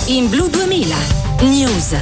In Blu 2000 News.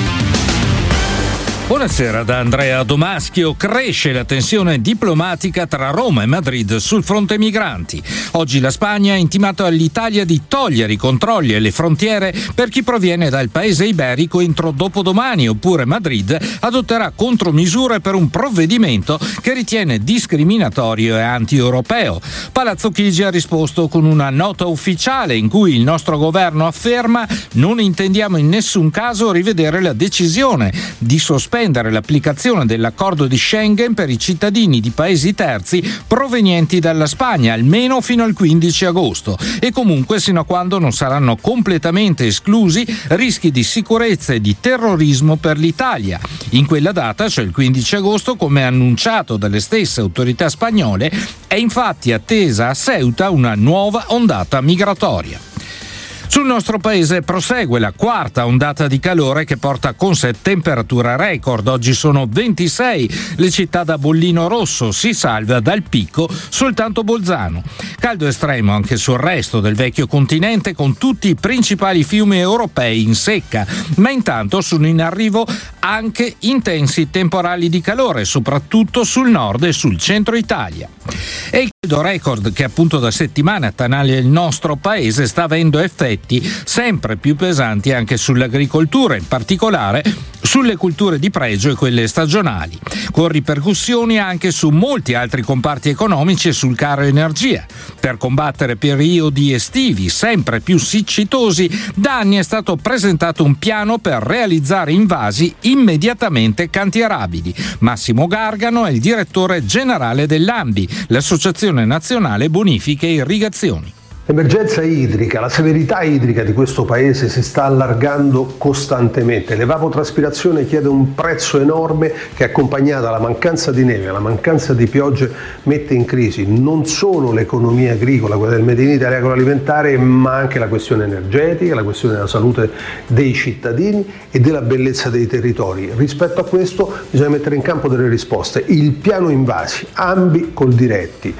Buonasera da Andrea Domaschio. Cresce la tensione diplomatica tra Roma e Madrid sul fronte migranti. Oggi la Spagna ha intimato all'Italia di togliere i controlli alle frontiere per chi proviene dal paese iberico entro dopodomani, oppure Madrid adotterà contromisure per un provvedimento che ritiene discriminatorio e anti-europeo. Palazzo Chigi ha risposto con una nota ufficiale in cui il nostro governo afferma: non intendiamo in nessun caso rivedere la decisione di sospendere l'applicazione dell'accordo di Schengen per i cittadini di paesi terzi provenienti dalla Spagna, almeno fino al 15 agosto, e comunque sino a quando non saranno completamente esclusi rischi di sicurezza e di terrorismo per l'Italia. In quella data, cioè il 15 agosto, come annunciato dalle stesse autorità spagnole, è infatti attesa a Ceuta una nuova ondata migratoria. Sul nostro paese prosegue la quarta ondata di calore che porta con sé temperature record. Oggi sono 26 le città da bollino rosso, si salva dal picco soltanto Bolzano. Caldo estremo anche sul resto del vecchio continente, con tutti i principali fiumi europei in secca, ma intanto sono in arrivo anche intensi temporali di calore, soprattutto sul nord e sul centro Italia. E il caldo record che appunto da settimane attanaglia il nostro paese sta avendo effetti sempre più pesanti anche sull'agricoltura, in particolare sulle culture di pregio e quelle stagionali, con ripercussioni anche su molti altri comparti economici e sul caro energia. Per combattere periodi estivi sempre più siccitosi, da anni è stato presentato un piano per realizzare invasi immediatamente cantierabili. Massimo Gargano è il direttore generale dell'ANBI, l'Associazione Nazionale Bonifiche e Irrigazioni. L'emergenza idrica, la severità idrica di questo paese si sta allargando costantemente. L'evapotraspirazione chiede un prezzo enorme che, accompagnata alla mancanza di neve, alla mancanza di piogge, mette in crisi non solo l'economia agricola, quella del Made in Italy agroalimentare, ma anche la questione energetica, la questione della salute dei cittadini e della bellezza dei territori. Rispetto a questo bisogna mettere in campo delle risposte. Il piano invasi, ANBI Coldiretti,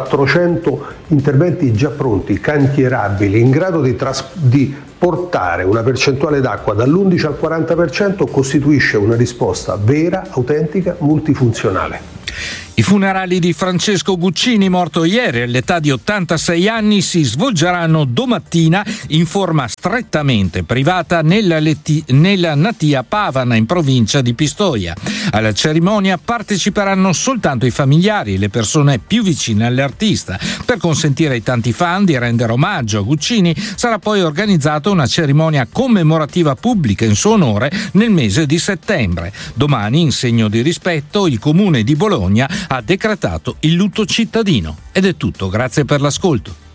400 interventi già pronti, cantierabili, in grado di portare una percentuale d'acqua dall'11 al 40%, costituisce una risposta vera, autentica, multifunzionale. I funerali di Francesco Guccini, morto ieri all'età di 86 anni, si svolgeranno domattina in forma strettamente privata nella Natia Pavana, in provincia di Pistoia. Alla cerimonia parteciperanno soltanto i familiari e le persone più vicine all'artista. Per consentire ai tanti fan di rendere omaggio a Guccini, sarà poi organizzata una cerimonia commemorativa pubblica in suo onore nel mese di settembre. Domani, in segno di rispetto, il Comune di Bologna ha decretato il lutto cittadino. Ed è tutto, grazie per l'ascolto.